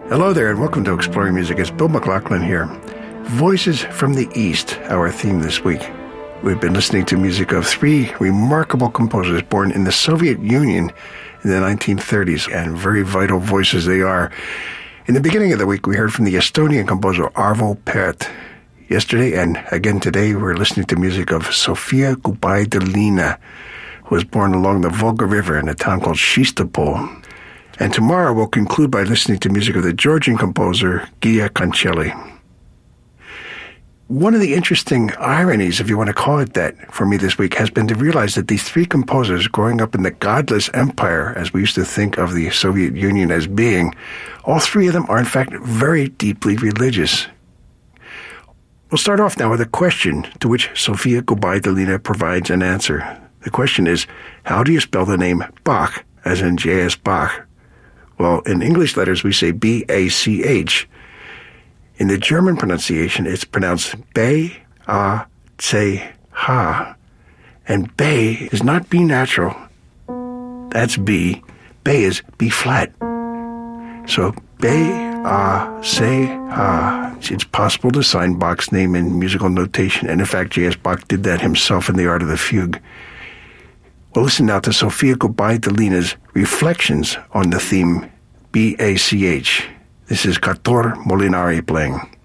Hello there, and welcome to Exploring Music. It's Bill McLaughlin here. Voices from the East, our theme this week. We've been listening to music of three remarkable composers born in the Soviet Union in the 1930s, and very vital voices they are. In the beginning of the week, we heard from the Estonian composer Arvo Pärt. Yesterday, and again today, we're listening to music of Sofia Gubaidulina, who was born along the Volga River in a town called Shistopol. And tomorrow we'll conclude by listening to music of the Georgian composer Gia Cancelli. One of the interesting ironies, if you want to call it that, for me this week has been to realize that these three composers growing up in the godless empire, as we used to think of the Soviet Union as being, all three of them are in fact very deeply religious. We'll start off now with a question to which Sofia Gubaidulina provides an answer. The question is, how do you spell the name Bach, as in J.S. Bach? Well, in English letters, we say B-A-C-H. In the German pronunciation, it's pronounced B-A-C-H. And Bay is not B natural. That's B. Bay is B flat. So B-A-C-H. It's possible to sign Bach's name in musical notation. And in fact, J.S. Bach did that himself in The Art of the Fugue. We'll listen now to Sofia Gubaidulina's reflections on the theme B-A-C-H. This is Kator Molinari playing.